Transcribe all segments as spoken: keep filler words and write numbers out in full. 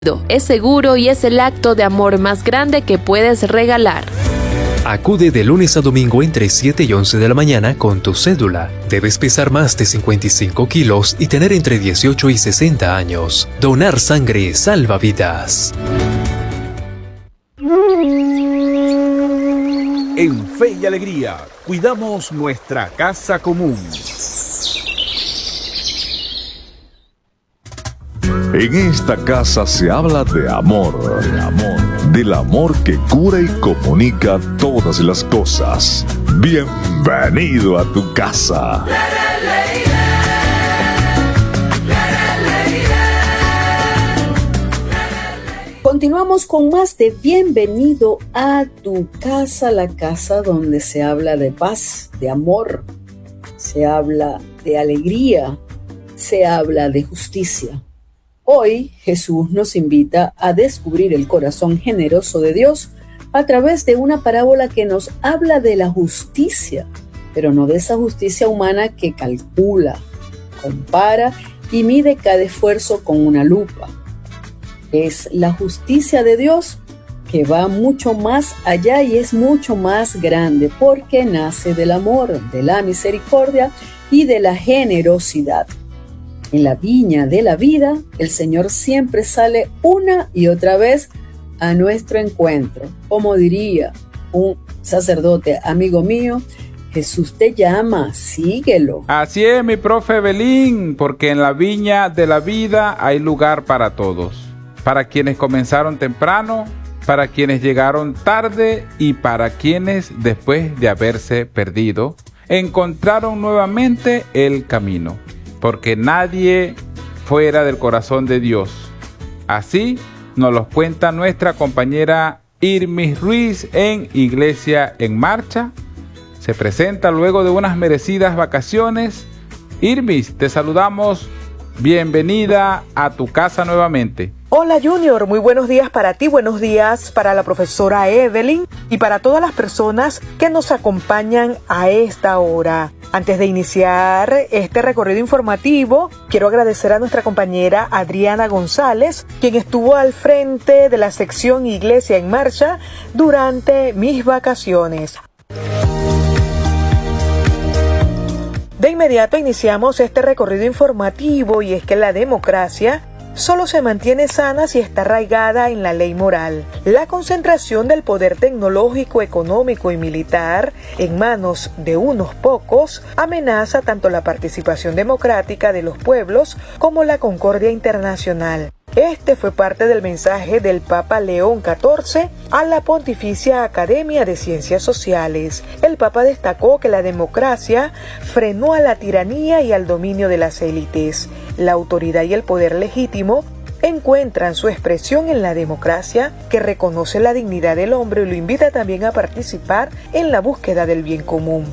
Es seguro y es el acto de amor más grande que puedes regalar. Acude de lunes a domingo entre siete y once de la mañana con tu cédula. Debes pesar más de cincuenta y cinco kilos y tener entre dieciocho y sesenta años. Donar sangre salva vidas. En Fe y Alegría, cuidamos nuestra casa común. En esta casa se habla de amor, de amor, del amor que cura y comunica todas las cosas. Bienvenido a tu casa. Continuamos con más de Bienvenido a tu casa, la casa donde se habla de paz, de amor, se habla de alegría, se habla de justicia. Hoy Jesús nos invita a descubrir el corazón generoso de Dios a través de una parábola que nos habla de la justicia, pero no de esa justicia humana que calcula, compara y mide cada esfuerzo con una lupa. Es la justicia de Dios que va mucho más allá y es mucho más grande porque nace del amor, de la misericordia y de la generosidad. En la viña de la vida, el Señor siempre sale una y otra vez a nuestro encuentro. Como diría un sacerdote amigo mío, Jesús te llama, síguelo. Así es, mi profe Belín, porque en la viña de la vida hay lugar para todos. Para quienes comenzaron temprano, para quienes llegaron tarde y para quienes, después de haberse perdido, encontraron nuevamente el camino. Porque nadie fuera del corazón de Dios. Así nos lo cuenta nuestra compañera Irmis Ruiz en Iglesia en Marcha. Se presenta luego de unas merecidas vacaciones. Irmis, te saludamos. Bienvenida a tu casa nuevamente. Hola Junior, muy buenos días para ti, buenos días para la profesora Evelyn y para todas las personas que nos acompañan a esta hora. Antes de iniciar este recorrido informativo, quiero agradecer a nuestra compañera Adriana González, quien estuvo al frente de la sección Iglesia en Marcha durante mis vacaciones. De inmediato iniciamos este recorrido informativo y es que la democracia solo se mantiene sana si está arraigada en la ley moral. La concentración del poder tecnológico, económico y militar en manos de unos pocos amenaza tanto la participación democrática de los pueblos como la concordia internacional. Este fue parte del mensaje del Papa León catorce a la Pontificia Academia de Ciencias Sociales. El Papa destacó que la democracia frenó a la tiranía y al dominio de las élites. La autoridad y el poder legítimo encuentran su expresión en la democracia, que reconoce la dignidad del hombre y lo invita también a participar en la búsqueda del bien común.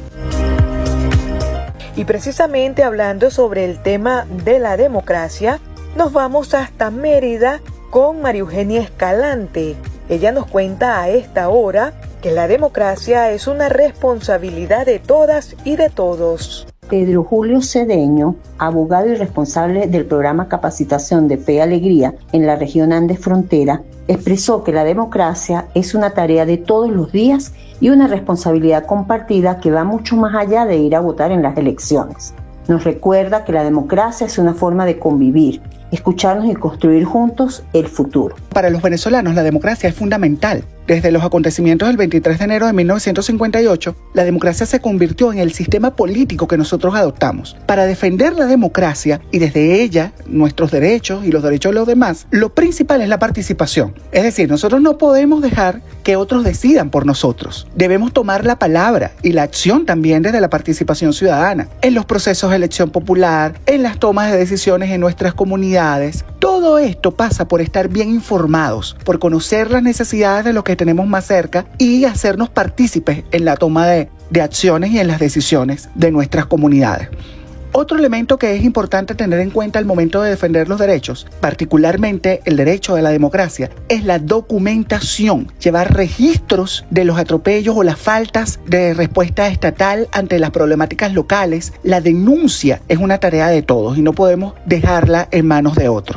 Y precisamente hablando sobre el tema de la democracia, nos vamos hasta Mérida con María Eugenia Escalante. Ella nos cuenta a esta hora que la democracia es una responsabilidad de todas y de todos. Pedro Julio Cedeño, abogado y responsable del programa Capacitación de Fe y Alegría en la región Andes Frontera, expresó que la democracia es una tarea de todos los días y una responsabilidad compartida que va mucho más allá de ir a votar en las elecciones. Nos recuerda que la democracia es una forma de convivir, escucharnos y construir juntos el futuro. Para los venezolanos, la democracia es fundamental. Desde los acontecimientos del veintitrés de enero de mil novecientos cincuenta y ocho, la democracia se convirtió en el sistema político que nosotros adoptamos. Para defender la democracia y desde ella nuestros derechos y los derechos de los demás, lo principal es la participación. Es decir, nosotros no podemos dejar que otros decidan por nosotros. Debemos tomar la palabra y la acción también desde la participación ciudadana, en los procesos de elección popular, en las tomas de decisiones en nuestras comunidades. Todo esto pasa por estar bien informados, por conocer las necesidades de los que tenemos más cerca y hacernos partícipes en la toma de, de acciones y en las decisiones de nuestras comunidades. Otro elemento que es importante tener en cuenta al momento de defender los derechos, particularmente el derecho de la democracia, es la documentación, llevar registros de los atropellos o las faltas de respuesta estatal ante las problemáticas locales. La denuncia es una tarea de todos y no podemos dejarla en manos de otros.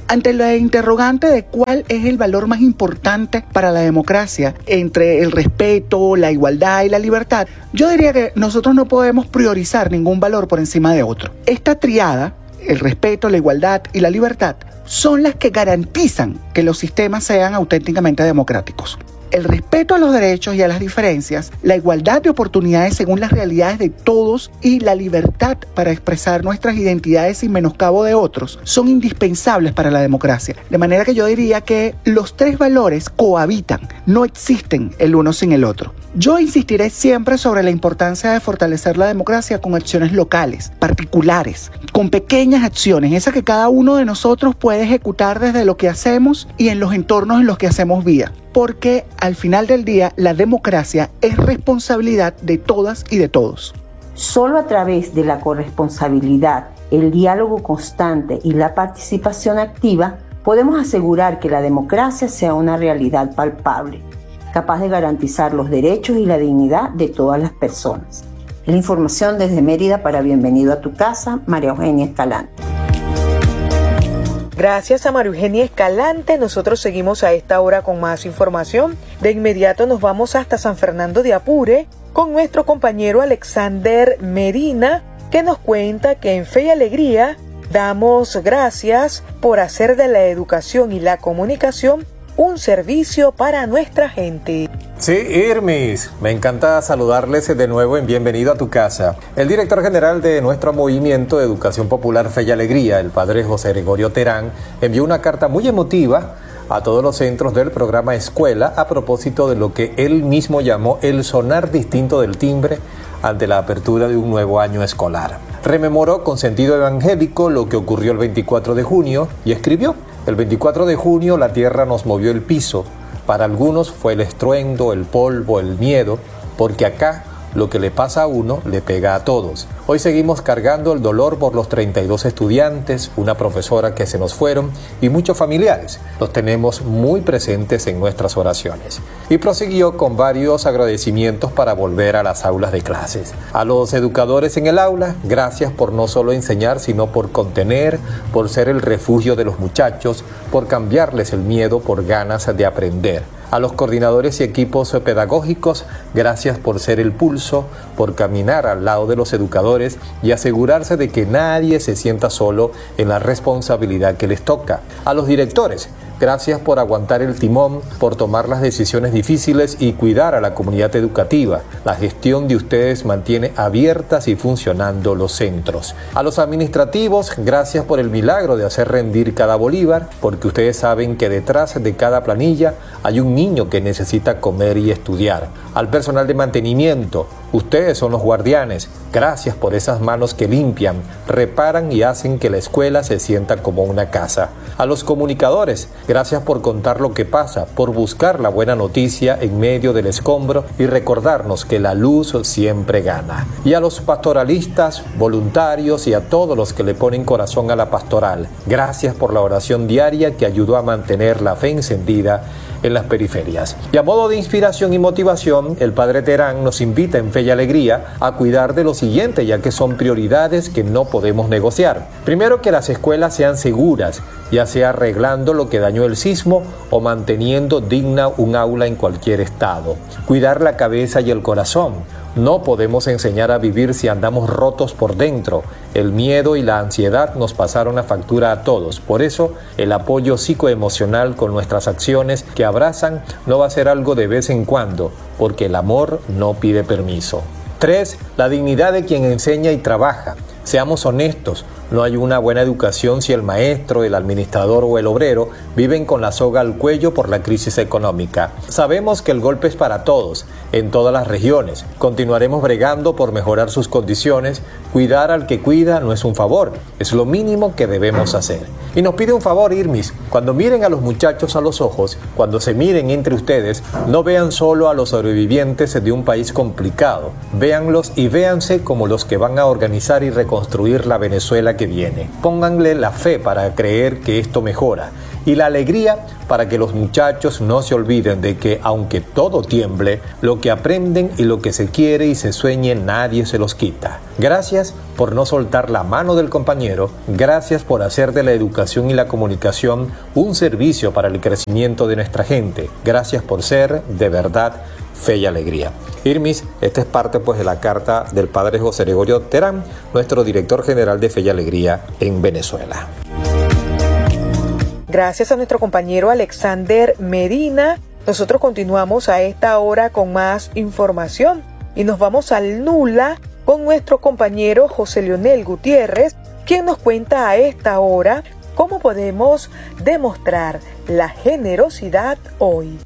Ante la interrogante de cuál es el valor más importante para la democracia entre el respeto, la igualdad y la libertad, yo diría que nosotros no podemos priorizar ningún valor por encima de otro. Esta triada, el respeto, la igualdad y la libertad, son las que garantizan que los sistemas sean auténticamente democráticos. El respeto a los derechos y a las diferencias, la igualdad de oportunidades según las realidades de todos y la libertad para expresar nuestras identidades sin menoscabo de otros son indispensables para la democracia. De manera que yo diría que los tres valores cohabitan, no existen el uno sin el otro. Yo insistiré siempre sobre la importancia de fortalecer la democracia con acciones locales, particulares, con pequeñas acciones, esas que cada uno de nosotros puede ejecutar desde lo que hacemos y en los entornos en los que hacemos vida. Porque al final del día la democracia es responsabilidad de todas y de todos. Solo a través de la corresponsabilidad, el diálogo constante y la participación activa podemos asegurar que la democracia sea una realidad palpable, capaz de garantizar los derechos y la dignidad de todas las personas. La información desde Mérida para Bienvenido a tu Casa, María Eugenia Escalante. Gracias a María Eugenia Escalante, nosotros seguimos a esta hora con más información. De inmediato nos vamos hasta San Fernando de Apure con nuestro compañero Alexander Medina, que nos cuenta que en Fe y Alegría damos gracias por hacer de la educación y la comunicación un servicio para nuestra gente. Sí, Irmis, me encanta saludarles de nuevo en Bienvenido a tu Casa. El director general de nuestro movimiento de Educación Popular Fe y Alegría, el padre José Gregorio Terán, envió una carta muy emotiva a todos los centros del programa Escuela a propósito de lo que él mismo llamó el sonar distinto del timbre ante la apertura de un nuevo año escolar. Rememoró con sentido evangélico lo que ocurrió el veinticuatro de junio y escribió: el veinticuatro de junio la tierra nos movió el piso. Para algunos fue el estruendo, el polvo, el miedo, porque acá lo que le pasa a uno le pega a todos. Hoy seguimos cargando el dolor por los treinta y dos estudiantes, una profesora que se nos fueron y muchos familiares. Los tenemos muy presentes en nuestras oraciones. Y prosiguió con varios agradecimientos para volver a las aulas de clases. A los educadores en el aula, gracias por no solo enseñar, sino por contener, por ser el refugio de los muchachos, por cambiarles el miedo por ganas de aprender. A los coordinadores y equipos pedagógicos, gracias por ser el pulso, por caminar al lado de los educadores y asegurarse de que nadie se sienta solo en la responsabilidad que les toca. A los directores, gracias por aguantar el timón, por tomar las decisiones difíciles y cuidar a la comunidad educativa. La gestión de ustedes mantiene abiertas y funcionando los centros. A los administrativos, gracias por el milagro de hacer rendir cada bolívar, porque ustedes saben que detrás de cada planilla hay un niño que necesita comer y estudiar. Al personal de mantenimiento, ustedes son los guardianes. Gracias por esas manos que limpian, reparan y hacen que la escuela se sienta como una casa. A los comunicadores, gracias por contar lo que pasa, por buscar la buena noticia en medio del escombro y recordarnos que la luz siempre gana. Y a los pastoralistas, voluntarios y a todos los que le ponen corazón a la pastoral, gracias por la oración diaria que ayudó a mantener la fe encendida en las periferias. Y a modo de inspiración y motivación, el padre Terán nos invita en Fe y Alegría a cuidar de lo siguiente, ya que son prioridades que no podemos negociar. Primero, que las escuelas sean seguras, ya sea arreglando lo que dañó el sismo o manteniendo digna un aula en cualquier estado. Cuidar la cabeza y el corazón. No podemos enseñar a vivir si andamos rotos por dentro. El miedo y la ansiedad nos pasaron la factura a todos. Por eso, el apoyo psicoemocional con nuestras acciones que abrazan no va a ser algo de vez en cuando, porque el amor no pide permiso. Tres, la dignidad de quien enseña y trabaja. Seamos honestos, no hay una buena educación si el maestro, el administrador o el obrero viven con la soga al cuello por la crisis económica. Sabemos que el golpe es para todos, en todas las regiones. Continuaremos bregando por mejorar sus condiciones. Cuidar al que cuida no es un favor, es lo mínimo que debemos hacer. Y nos pide un favor, Irmis, cuando miren a los muchachos a los ojos, cuando se miren entre ustedes, no vean solo a los sobrevivientes de un país complicado. Véanlos y véanse como los que van a organizar y reconstruir la Venezuela que viene. Pónganle la fe para creer que esto mejora y la alegría para que los muchachos no se olviden de que aunque todo tiemble, lo que aprenden y lo que se quiere y se sueñe nadie se los quita. Gracias por no soltar la mano del compañero, gracias por hacer de la educación y la comunicación un servicio para el crecimiento de nuestra gente, gracias por ser de verdad fe y alegría. Irmis, esta es parte pues de la carta del padre José Gregorio Terán, nuestro director general de Fe y Alegría en Venezuela. Gracias a nuestro compañero Alexander Medina. Nosotros continuamos a esta hora con más información y nos vamos al Nula con nuestro compañero José Leonel Gutiérrez, quien nos cuenta a esta hora cómo podemos demostrar la generosidad hoy.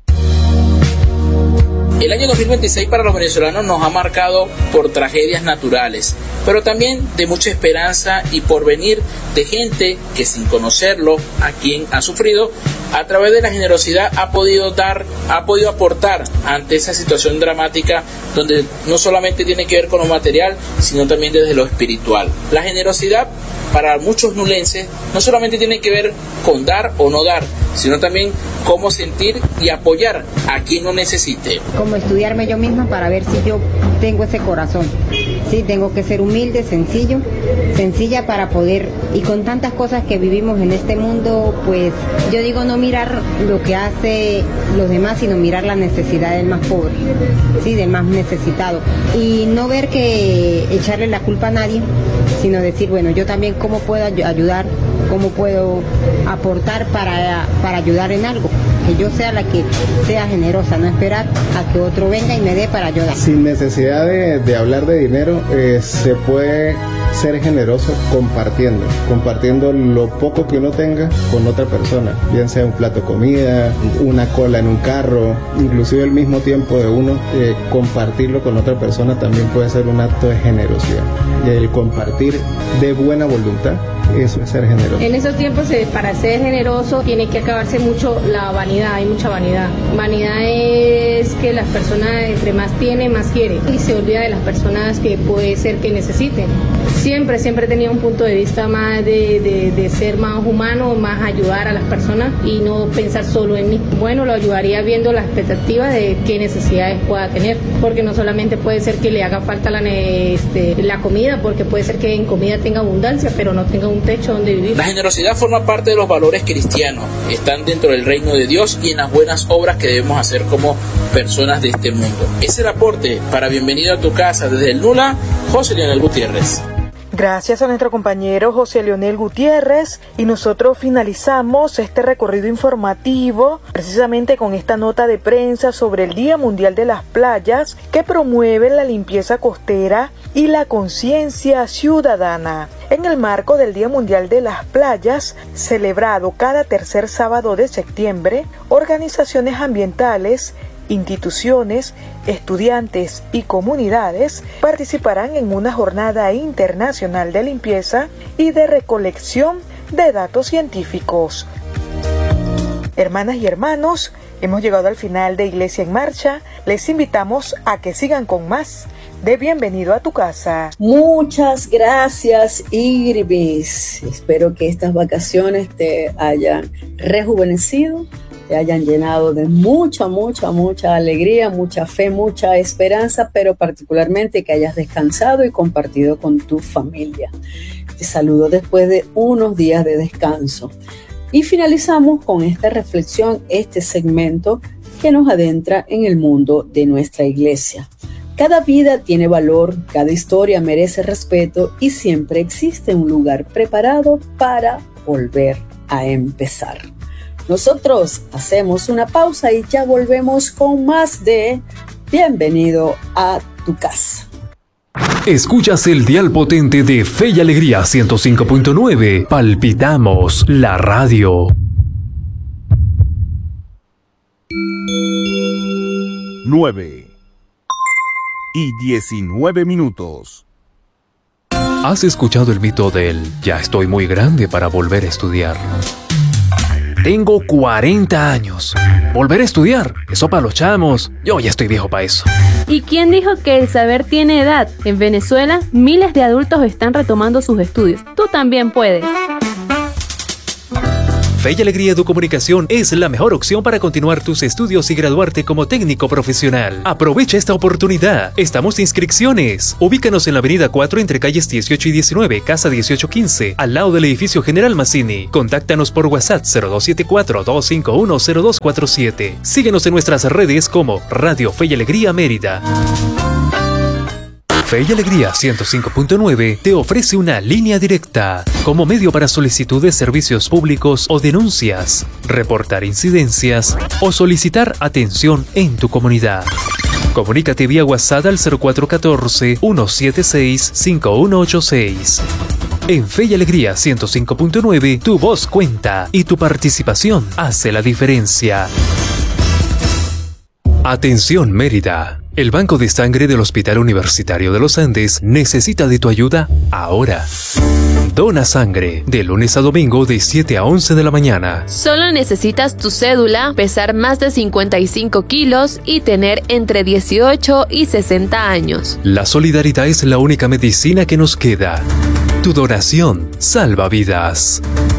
El año dos mil veintiséis para los venezolanos nos ha marcado por tragedias naturales, pero también de mucha esperanza y porvenir de gente que sin conocerlo, a quien ha sufrido, a través de la generosidad ha podido dar, ha podido aportar ante esa situación dramática donde no solamente tiene que ver con lo material, sino también desde lo espiritual. La generosidad para muchos nulenses no solamente tiene que ver con dar o no dar, sino también cómo sentir y apoyar a quien lo necesite. Como estudiarme yo misma para ver si yo tengo ese corazón. Sí, tengo que ser humilde, sencillo, sencilla para poder, y con tantas cosas que vivimos en este mundo, pues yo digo no mirar lo que hace los demás, sino mirar la necesidad del más pobre, sí, del más necesitado, y no ver que echarle la culpa a nadie, sino decir, bueno, yo también cómo puedo ayudar, cómo puedo aportar para, para ayudar en algo, que yo sea la que sea generosa, no esperar a que otro venga y me dé para ayudar. Sin necesidad de, de hablar de dinero, eh, se puede ser generoso compartiendo, compartiendo lo poco que uno tenga con otra persona, bien sea un plato de comida, una cola en un carro, inclusive el mismo tiempo de uno, eh, compartirlo con otra persona también puede ser un acto de generosidad. El compartir de buena voluntad, eso es ser generoso. En esos tiempos, eh, para ser generoso, tiene que acabarse mucho la vanidad, hay mucha vanidad. Vanidad es que las personas entre más tienen, más quieren, y se olvida de las personas que puede ser que necesiten. Siempre, siempre he tenido un punto de vista más de, de, de ser más humano, más ayudar a las personas y no pensar solo en mí. Bueno, lo ayudaría viendo la expectativa de qué necesidades pueda tener, porque no solamente puede ser que le haga falta la, este, la comida, porque puede ser que en comida tenga abundancia, pero no tenga un techo donde vivir. La generosidad forma parte de los valores cristianos, están dentro del reino de Dios y en las buenas obras que debemos hacer como personas de este mundo. Es el aporte para Bienvenido a tu Casa desde el Nula, José Leonel Gutiérrez. Gracias a nuestro compañero José Leonel Gutiérrez, y nosotros finalizamos este recorrido informativo precisamente con esta nota de prensa sobre el Día Mundial de las Playas, que promueve la limpieza costera y la conciencia ciudadana. En el marco del Día Mundial de las Playas, celebrado cada tercer sábado de septiembre, organizaciones ambientales, instituciones, estudiantes y comunidades participarán en una jornada internacional de limpieza y de recolección de datos científicos. Hermanas y hermanos, hemos llegado al final de Iglesia en Marcha. Les invitamos a que sigan con más de Bienvenido a tu Casa. Muchas gracias, Irvis. Espero que estas vacaciones te hayan rejuvenecido, te hayan llenado de mucha, mucha, mucha alegría, mucha fe, mucha esperanza, pero particularmente que hayas descansado y compartido con tu familia. Te saludo después de unos días de descanso. Y finalizamos con esta reflexión, este segmento que nos adentra en el mundo de nuestra iglesia. Cada vida tiene valor, cada historia merece respeto y siempre existe un lugar preparado para volver a empezar. Nosotros hacemos una pausa y ya volvemos con más de Bienvenido a tu Casa. Escuchas el dial potente de Fe y Alegría ciento cinco punto nueve. Palpitamos la radio. nueve y diecinueve minutos. ¿Has escuchado el mito del ya estoy muy grande para volver a estudiar? Tengo cuarenta años. ¿Volver a estudiar? Eso para los chamos. Yo ya estoy viejo para eso. ¿Y quién dijo que el saber tiene edad? En Venezuela, miles de adultos están retomando sus estudios. Tú también puedes. Fe y Alegría Educomunicación es la mejor opción para continuar tus estudios y graduarte como técnico profesional. Aprovecha esta oportunidad. Estamos de inscripciones. Ubícanos en la avenida cuatro entre calles dieciocho y diecinueve, casa dieciocho quince, al lado del edificio General Mazzini. Contáctanos por WhatsApp cero dos siete cuatro, dos cinco uno, cero dos cuatro siete. Síguenos en nuestras redes como Radio Fe y Alegría Mérida. Fe y Alegría ciento cinco punto nueve te ofrece una línea directa como medio para solicitud de servicios públicos o denuncias, reportar incidencias o solicitar atención en tu comunidad. Comunícate vía WhatsApp al cero cuatro uno cuatro, uno siete seis, cinco uno ocho seis. En Fe y Alegría ciento cinco punto nueve, tu voz cuenta y tu participación hace la diferencia. Atención Mérida. El Banco de Sangre del Hospital Universitario de los Andes necesita de tu ayuda ahora. Dona sangre de lunes a domingo de siete a once de la mañana. Solo necesitas tu cédula, pesar más de cincuenta y cinco kilos y tener entre dieciocho y sesenta años. La solidaridad es la única medicina que nos queda. Tu donación salva vidas.